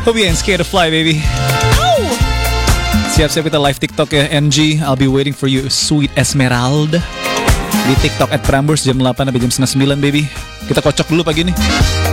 Hope you ain't scared to fly, baby. Siap-siap kita live TikTok ya, NG. I'll be waiting for you, Sweet Esmeralda. Di TikTok @Prambors jam 8 sampai jam 9, baby. Kita kocok dulu pagi nih.